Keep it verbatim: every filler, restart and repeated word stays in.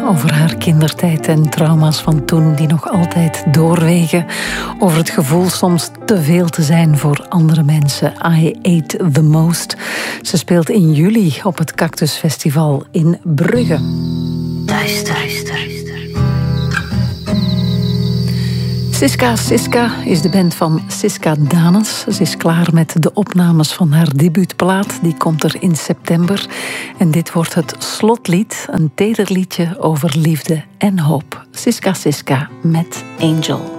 over haar kindertijd en trauma's van toen die nog altijd doorwegen. Over het gevoel soms te veel te zijn voor andere mensen. I Ate the Most. Ze speelt in juli op het Cactus Festival in Brugge. Duister. Siska Siska is de band van Siska Danes. Ze is klaar met de opnames van haar debuutplaat. Die komt er in september. En dit wordt het slotlied, een teder liedje over liefde en hoop. Siska Siska met Angel.